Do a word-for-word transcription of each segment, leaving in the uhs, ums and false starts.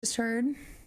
Just heard.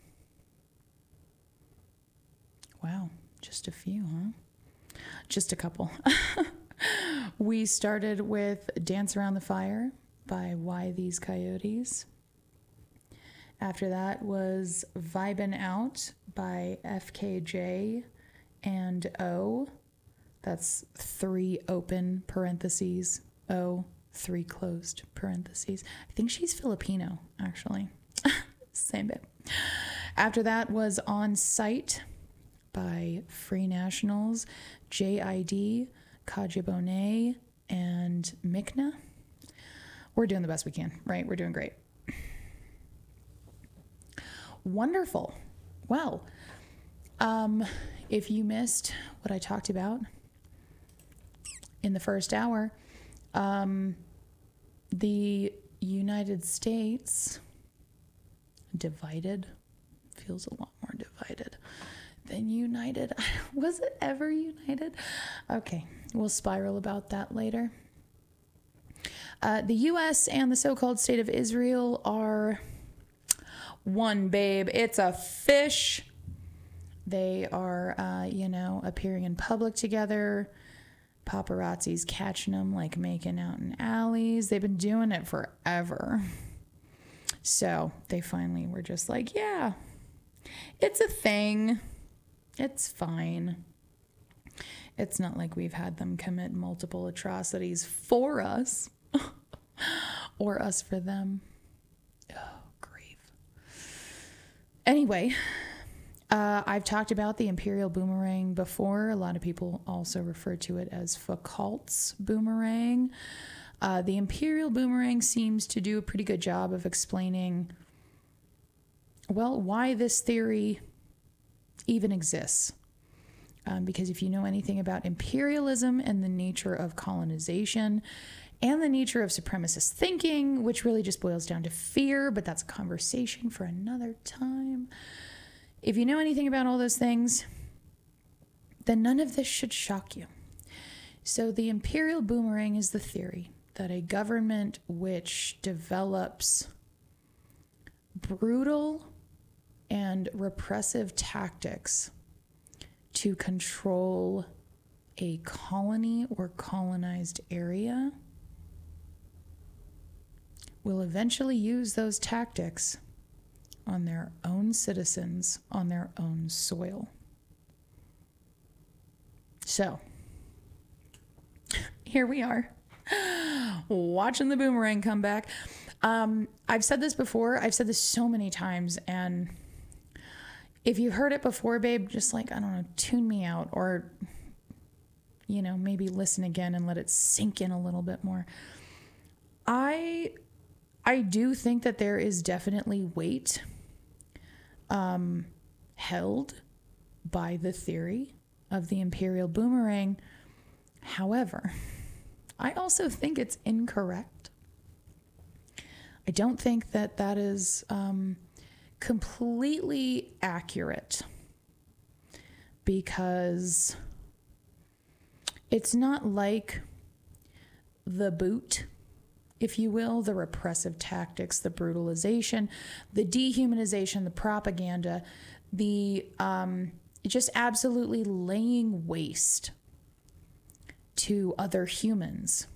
Wow, just a few, huh? Just a couple. We started with Dance Around the Fire by Why These Coyotes. After that was Vibin' Out by F K J and O. That's three open parentheses, O, three closed parentheses. I think she's Filipino, actually. Same bit. After that was On Sight by Free Nationals, J I D, Kajibone, and Mikna. We're doing the best we can, right? We're doing great. Wonderful. Well, um, if you missed what I talked about in the first hour, um, the United States divided feels a lot more divided than united. Was it ever united? Okay, we'll spiral about that later. Uh, the U S and the so-called state of Israel are one, babe. It's a fish. They are, uh, you know, appearing in public together. Paparazzi's catching them, like making out in alleys. They've been doing it forever. So they finally were just like, yeah, it's a thing. It's fine. It's not like we've had them commit multiple atrocities for us or us for them. Oh, grief. Anyway, uh, I've talked about the Imperial Boomerang before. A lot of people also refer to it as Foucault's Boomerang. Uh, the Imperial Boomerang seems to do a pretty good job of explaining, well, why this theory even exists. Um, because if you know anything about imperialism and the nature of colonization and the nature of supremacist thinking, which really just boils down to fear, but that's a conversation for another time. If you know anything about all those things, then none of this should shock you. So the Imperial Boomerang is the theory that a government which develops brutal and repressive tactics to control a colony or colonized area will eventually use those tactics on their own citizens, on their own soil. So, here we are, watching the boomerang come back. Um, I've said this before. I've said this so many times, and if you heard it before, babe, just like, I don't know, tune me out, or, you know, maybe listen again and let it sink in a little bit more. I, I do think that there is definitely weight, um, held by the theory of the Imperial Boomerang. However, I also think it's incorrect. I don't think that that is, um, completely accurate, because it's not like the boot, if you will, the repressive tactics, the brutalization, the dehumanization, the propaganda, the um, just absolutely laying waste to other humans.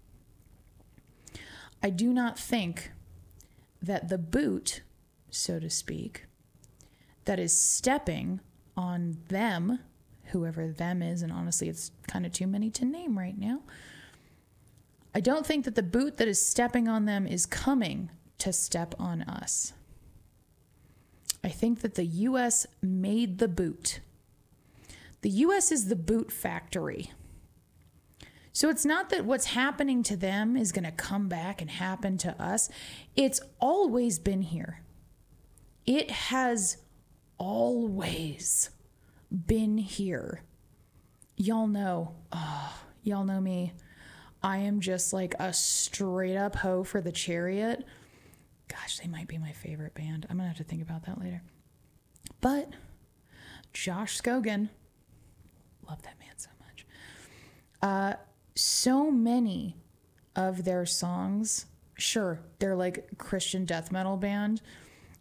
I do not think that the boot, so to speak, that is stepping on them, whoever them is, and honestly, it's kind of too many to name right now. I don't think that the boot that is stepping on them is coming to step on us. I think that the U S made the boot. The U S is the boot factory. So it's not that what's happening to them is going to come back and happen to us. It's always been here. It has always been here. Y'all know, oh, y'all know me. I am just like a straight up hoe for the Chariot. Gosh, they might be my favorite band. I'm gonna have to think about that later. But Josh Scogin, love that man so much. Uh, so many of their songs, sure, they're like Christian death metal band,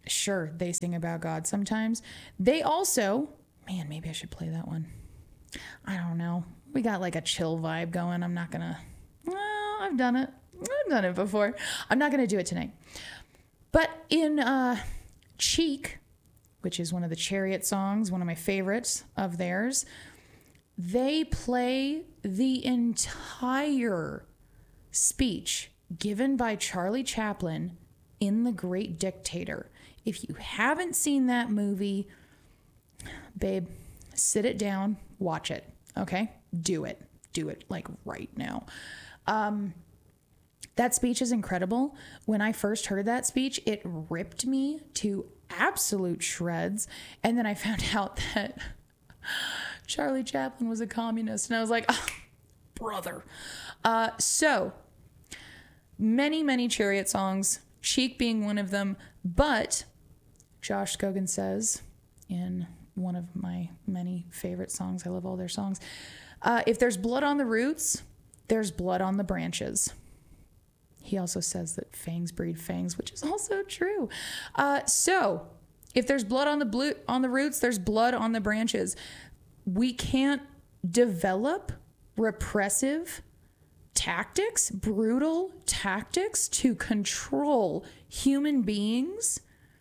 Sure, they sing about God sometimes. They also, man, maybe I should play that one. I don't know. We got like a chill vibe going. I'm not going to, well, I've done it. I've done it before. I'm not going to do it tonight. But in uh, Cheek, which is one of the Chariot songs, one of my favorites of theirs, they play the entire speech given by Charlie Chaplin in The Great Dictator. If you haven't seen that movie, babe, sit it down, watch it, okay? Do it. Do it, like, right now. Um, that speech is incredible. When I first heard that speech, it ripped me to absolute shreds. And then I found out that Charlie Chaplin was a communist. And I was like, oh, brother. Uh, so, many, many Chariot songs, Cheek being one of them. But Josh Scogin says in one of my many favorite songs, I love all their songs, uh, if there's blood on the roots, there's blood on the branches. He also says that fangs breed fangs, which is also true. Uh, so if there's blood on the blue, on the roots, there's blood on the branches. We can't develop repressive tactics, brutal tactics to control human beings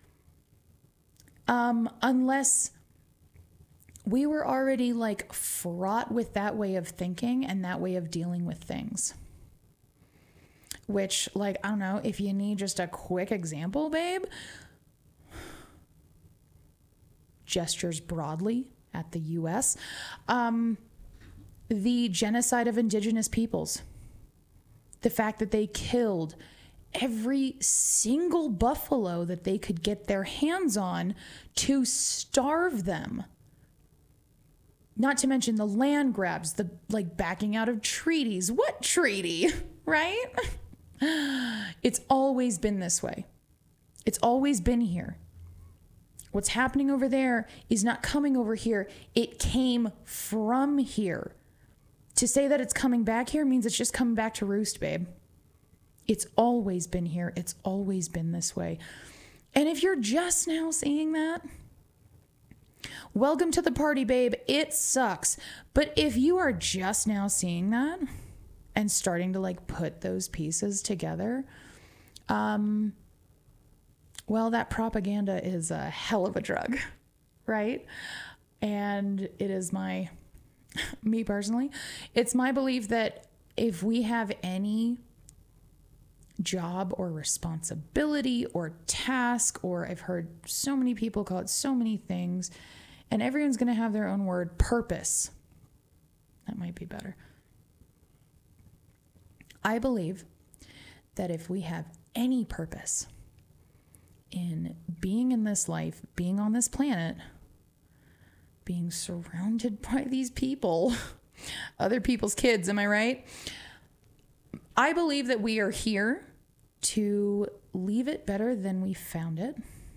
um, unless we were already like fraught with that way of thinking and that way of dealing with things. Which, like, I don't know, if you need just a quick example, babe, gestures broadly at the U S, um, the genocide of indigenous peoples, the fact that they killed every single buffalo that they could get their hands on to starve them. Not to mention the land grabs, the like backing out of treaties. What treaty, right? It's always been this way. It's always been here. What's happening over there is not coming over here. It came from here. To say that it's coming back here means it's just coming back to roost, babe. It's always been here. It's always been this way. And if you're just now seeing that, welcome to the party, babe. It sucks. But if you are just now seeing that and starting to like put those pieces together, um, well, that propaganda is a hell of a drug, right? And it is my, me personally, it's my belief that if we have any job or responsibility or task, or I've heard so many people call it so many things, and everyone's going to have their own word, purpose. That might be better. I believe that if we have any purpose in being in this life, being on this planet, being surrounded by these people, other people's kids, am I right? I believe that we are here to leave it better than we found it.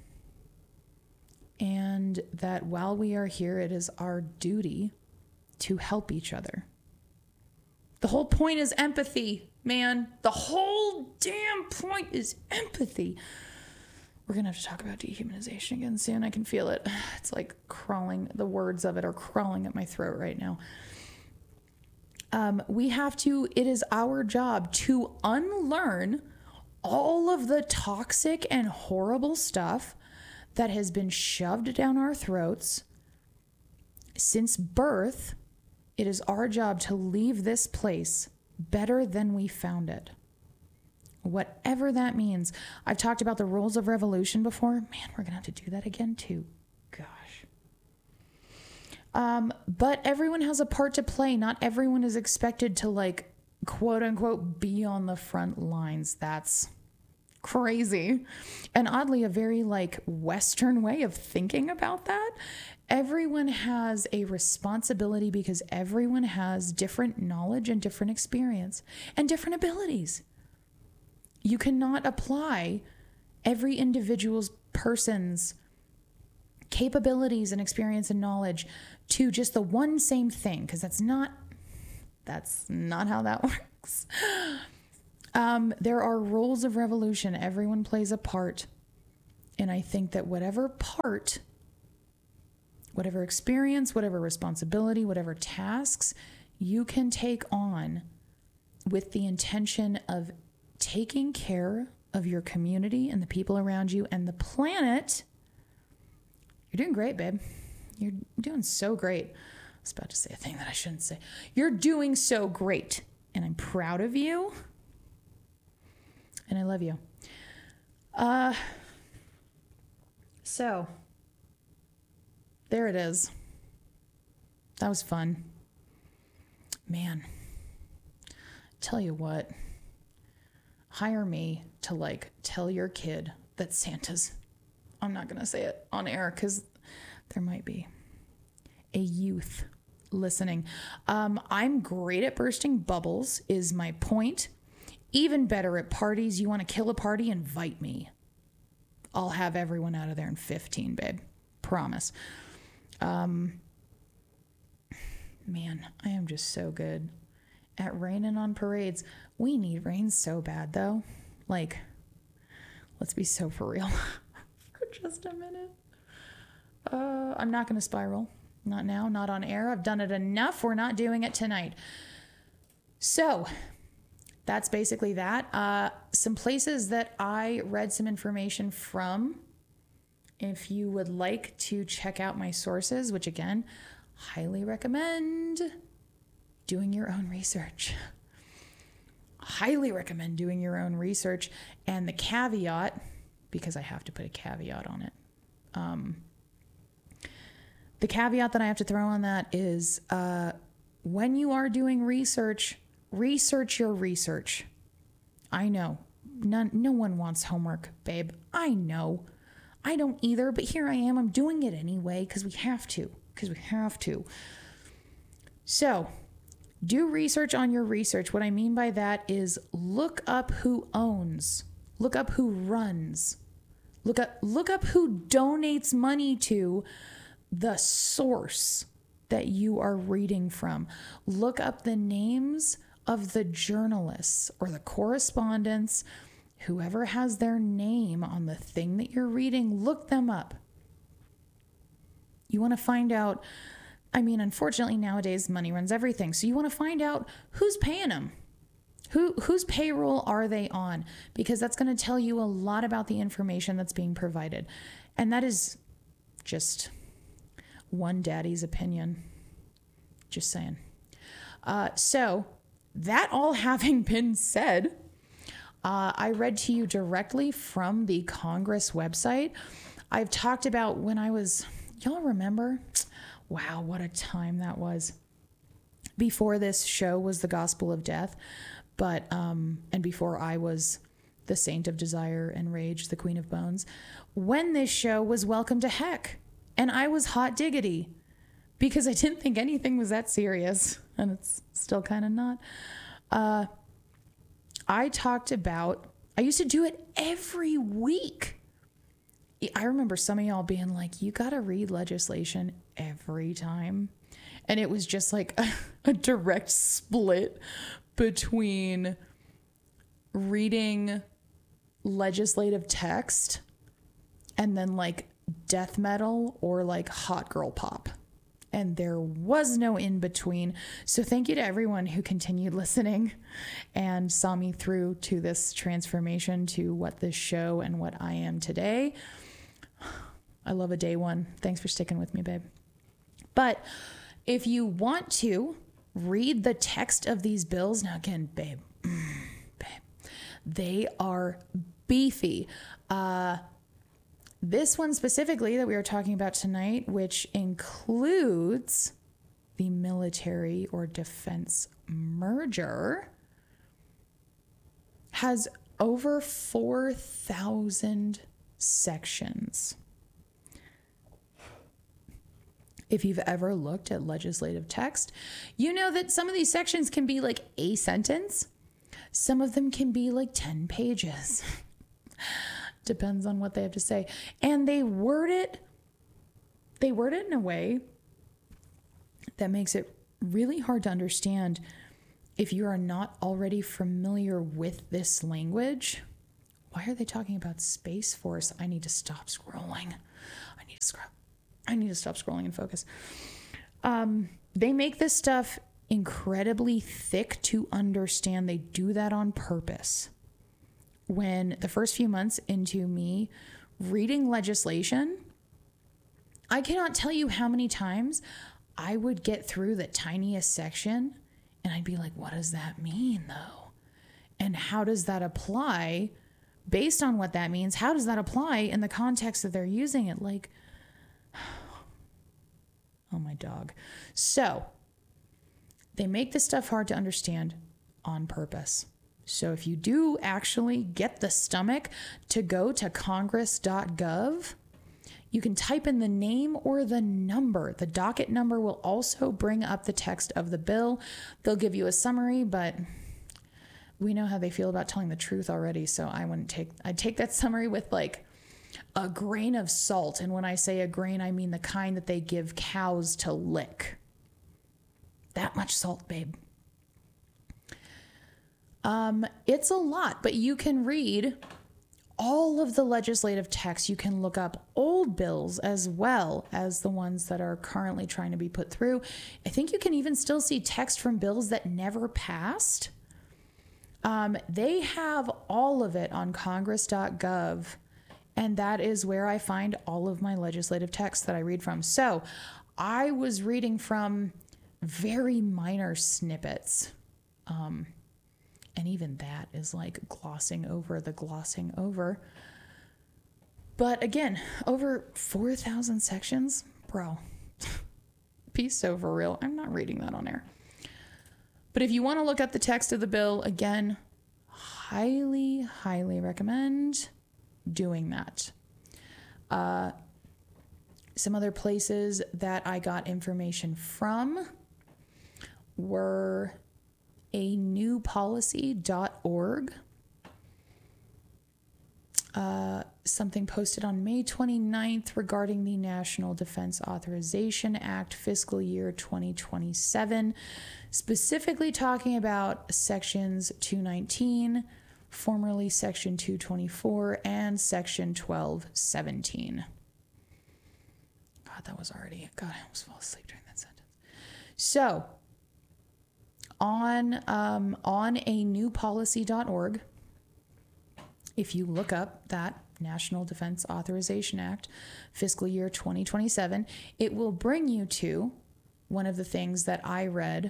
And that while we are here, it is our duty to help each other. The whole point is empathy, man. The whole damn point is empathy. We're going to have to talk about dehumanization again soon. I can feel it. It's like crawling. The words of it are crawling at my throat right now. Um, we have to, it is our job to unlearn all of the toxic and horrible stuff that has been shoved down our throats since birth. It is our job to leave this place better than we found it. Whatever that means. I've talked about the rules of revolution before. Man, we're going to have to do that again too. Gosh. Um, but everyone has a part to play. Not everyone is expected to, like, quote unquote, be on the front lines. That's crazy. And oddly, a very like Western way of thinking about that. Everyone has a responsibility because everyone has different knowledge and different experience and different abilities. You cannot apply every individual's person's capabilities and experience and knowledge to just the one same thing, because that's not that's not how that works. Um, there are rules of revolution. Everyone plays a part. And I think that whatever part, whatever experience, whatever responsibility, whatever tasks you can take on with the intention of taking care of your community and the people around you and the planet, you're doing great, babe. You're doing so great. I was about to say a thing that I shouldn't say. You're doing so great, and I'm proud of you, and I love you. Uh, so, there it is. That was fun. Man, tell you what, hire me to like tell your kid that Santa's, I'm not going to say it on air because there might be a youth listening. Um, I'm great at bursting bubbles is my point. Even better at parties. You want to kill a party? Invite me. I'll have everyone out of there in fifteen, babe. Promise. Um, man, I am just so good at raining on parades. We need rain so bad, though. Like, let's be so for real for just a minute. Uh, I'm not going to spiral. Not now, not on air. I've done it enough. We're not doing it tonight. So that's basically that. Uh, some places that I read some information from. If you would like to check out my sources, which again, highly recommend doing your own research. Highly recommend doing your own research. And the caveat, because I have to put a caveat on it. Um, the caveat that I have to throw on that is uh, when you are doing research, research your research. I know. None, no one wants homework, babe. I know. I don't either, but here I am. I'm doing it anyway because we have to. Because we have to. So, do research on your research. What I mean by that is look up who owns. Look up who runs. Look up, look up who donates money to the source that you are reading from. Look up the names of the journalists or the correspondents, whoever has their name on the thing that you're reading, look them up. You want to find out, I mean, unfortunately nowadays money runs everything. So you want to find out who's paying them. Who, whose payroll are they on? Because that's going to tell you a lot about the information that's being provided. And that is just one daddy's opinion. Just saying. Uh, so that all having been said, uh, I read to you directly from the Congress website. I've talked about when I was, y'all remember? Wow, what a time that was. Before this show was the Gospel of Death, but, um, and before I was the Saint of Desire and Rage, the Queen of Bones, when this show was Welcome to Heck. And I was hot diggity because I didn't think anything was that serious. And it's still kind of not. Uh, I talked about, I used to do it every week. I remember some of y'all being like, you got to read legislation every time. And it was just like a, a direct split between reading legislative text and then like death metal or like hot girl pop. And there was no in between. So thank you to everyone who continued listening and saw me through to this transformation to what this show and what I am today. I love a day one. Thanks for sticking with me, babe. But if you want to read the text of these bills, now again, babe, babe, they are beefy. Uh, This one specifically that we are talking about tonight, which includes the military or defense merger, has over four thousand sections. If you've ever looked at legislative text, you know that some of these sections can be like a sentence. Some of them can be like ten pages. Depends on what they have to say. And they word it, they word it in a way that makes it really hard to understand if you are not already familiar with this language. why are they talking about Space Force? I need to stop scrolling. I need to scroll. I need to stop scrolling and focus. Um, they make this stuff incredibly thick to understand. They do that on purpose. When the first few months into me reading legislation, I cannot tell you how many times I would get through the tiniest section and I'd be like, what does that mean though? And how does that apply based on what that means? How does that apply in the context that they're using it? Like, oh my dog. So they make this stuff hard to understand on purpose. So if you do actually get the stomach to go to congress dot gov, you can type in the name or the number. The docket number will also bring up the text of the bill. They'll give you a summary, but we know how they feel about telling the truth already. So I wouldn't take, I'd take that summary with like a grain of salt. And when I say a grain, I mean the kind that they give cows to lick. That much salt, babe. Um, it's a lot, but you can read all of the legislative text. You can look up old bills as well as the ones that are currently trying to be put through. I think you can even still see text from bills that never passed. Um, they have all of it on congress dot gov, and that is where I find all of my legislative text that I read from. So I was reading from very minor snippets. Um, And even that is like glossing over the glossing over. But again, over four thousand sections, bro. Be so for real. I'm not reading that on air. But if you want to look up the text of the bill, again, highly, highly recommend doing that. Uh, some other places that I got information from were a new policy dot org, uh, something posted on May twenty-ninth regarding the National Defense Authorization Act fiscal year twenty twenty-seven, specifically talking about sections two nineteen, formerly section two twenty-four, and section twelve seventeen. God, that was already, God, I almost fell asleep during that sentence. So, On um, on a new policy dot org, if you look up that National Defense Authorization Act, fiscal year twenty twenty-seven, it will bring you to one of the things that I read.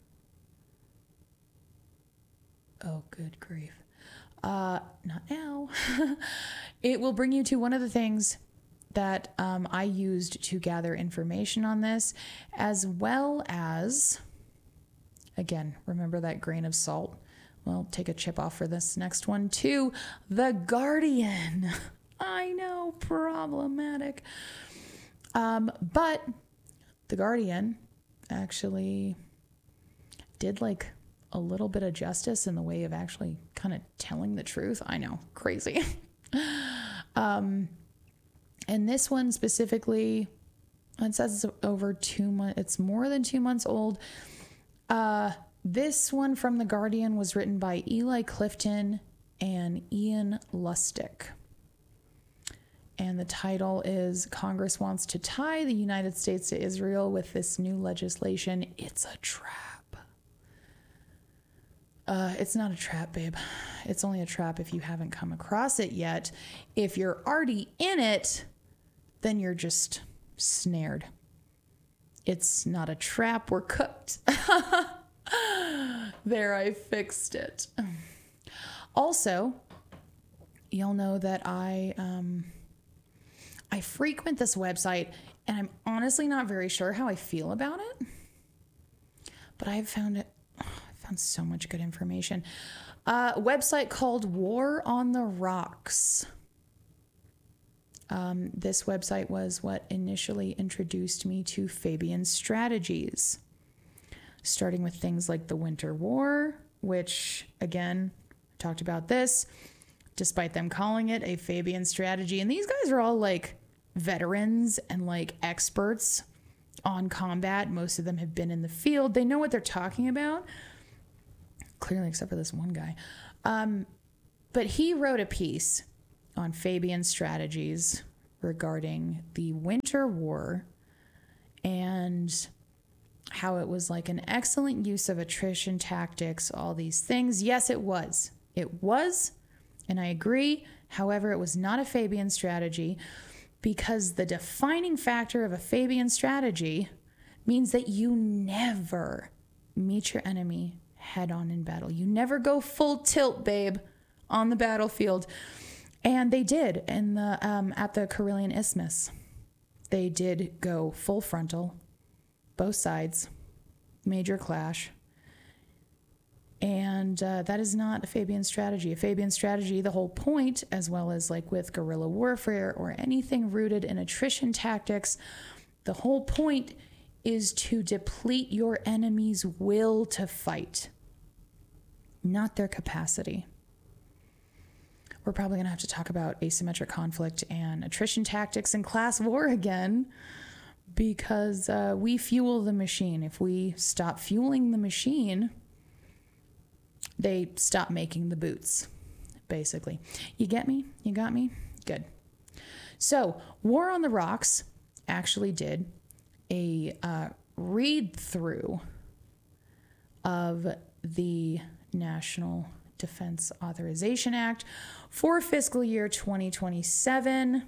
Oh, good grief. Uh, not now. It will bring you to one of the things that um, I used to gather information on this, as well as... Again, remember that grain of salt? Well, take a chip off for this next one too. The Guardian. I know, problematic. Um, but The Guardian actually did like a little bit of justice in the way of actually kind of telling the truth. I know, crazy. um, and this one specifically, it says it's over two months. It's more than two months old. Uh, this one from The Guardian was written by Eli Clifton and Ian Lustick. And the title is Congress Wants to Tie the United States to Israel with This New Legislation. It's a trap. Uh, it's not a trap, babe. It's only a trap if you haven't come across it yet. If you're already in it, then you're just snared. It's not a trap. We're cooked. There, I fixed it. Also, you'll know that I um, I frequent this website, and I'm honestly not very sure how I feel about it. But I've found it. Oh, I found so much good information. Uh, a website called War on the Rocks. Um, this website was what initially introduced me to Fabian strategies, starting with things like the Winter War, which, again, I talked about this, despite them calling it a Fabian strategy. And these guys are all like veterans and like experts on combat. Most of them have been in the field. They know what they're talking about. Clearly, except for this one guy. Um, but he wrote a piece on Fabian strategies regarding the Winter War and how it was like an excellent use of attrition tactics, all these things. Yes, it was. It was, and I agree. However, it was not a Fabian strategy, because the defining factor of a Fabian strategy means that you never meet your enemy head on in battle. You never go full tilt, babe, on the battlefield. And they did in the um, at the Karelian Isthmus. They did go full frontal, both sides, major clash. And uh, that is not a Fabian strategy. A Fabian strategy, the whole point, as well as like with guerrilla warfare or anything rooted in attrition tactics, the whole point is to deplete your enemy's will to fight, not their capacity. We're probably going to have to talk about asymmetric conflict and attrition tactics in class war again, because uh, we fuel the machine. If we stop fueling the machine, they stop making the boots, basically. You get me? You got me? Good. So War on the Rocks actually did a uh, read through of the National Defense Authorization Act for fiscal year twenty twenty-seven.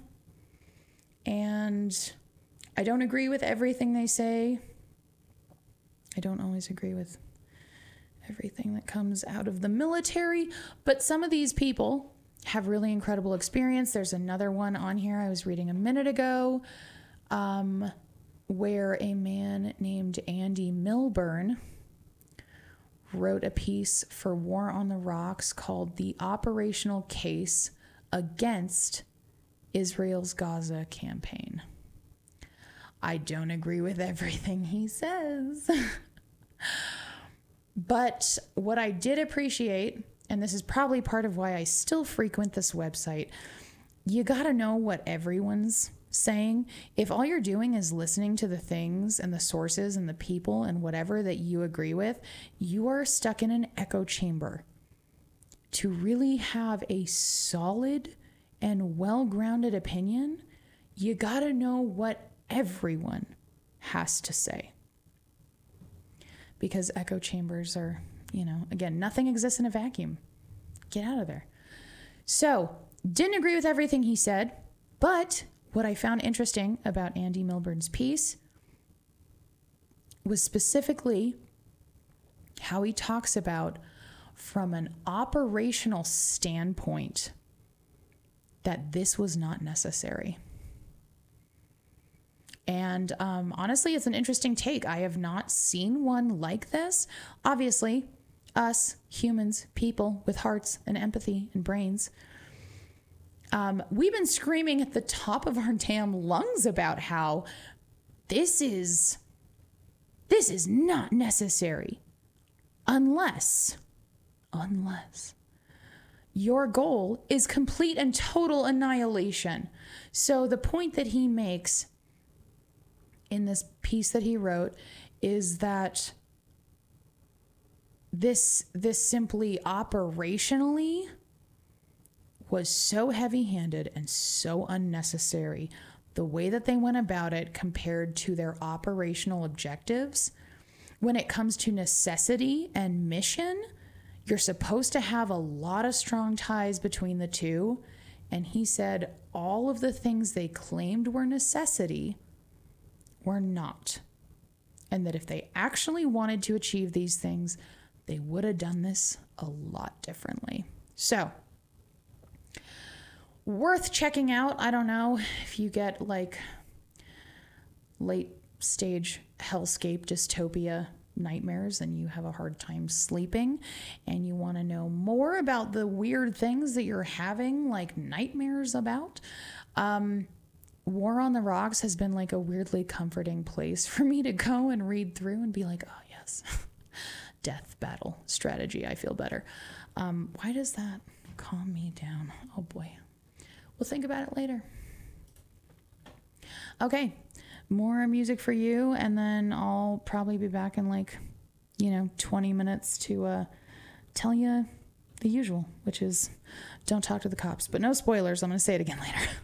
And I don't agree with everything they say. I don't always agree with everything that comes out of the military, but some of these people have really incredible experience. There's another one on here I was reading a minute ago, um, where a man named Andy Milburn wrote a piece for War on the Rocks called The Operational Case Against Israel's Gaza Campaign. I don't agree with everything he says. But what I did appreciate, and this is probably part of why I still frequent this website, you got to know what everyone's saying. If all you're doing is listening to the things and the sources and the people and whatever that you agree with, you are stuck in an echo chamber. To really have a solid and well-grounded opinion, you got to know what everyone has to say. Because echo chambers are, you know, again, nothing exists in a vacuum. Get out of there. So, didn't agree with everything he said, but what I found interesting about Andy Milburn's piece was specifically how he talks about, from an operational standpoint, that this was not necessary. And um, honestly, it's an interesting take. I have not seen one like this. Obviously, us humans, people with hearts and empathy and brains, um, we've been screaming at the top of our damn lungs about how this is, this is not necessary unless, unless your goal is complete and total annihilation. So the point that he makes in this piece that he wrote is that this this simply operationally was so heavy-handed and so unnecessary, the way that they went about it compared to their operational objectives. When it comes to necessity and mission, you're supposed to have a lot of strong ties between the two. And he said all of the things they claimed were necessity were not. And that if they actually wanted to achieve these things, they would have done this a lot differently. So, worth checking out. I don't know if you get like late stage hellscape dystopia nightmares and you have a hard time sleeping and you want to know more about the weird things that you're having like nightmares about. Um, War on the Rocks has been like a weirdly comforting place for me to go and read through and be like, oh yes, death battle strategy. I feel better. Um, why does that calm me down? Oh boy. We'll think about it later. Okay. More music for you. And then I'll probably be back in like, you know, twenty minutes to uh, tell you the usual, which is don't talk to the cops. But no spoilers. I'm going to say it again later.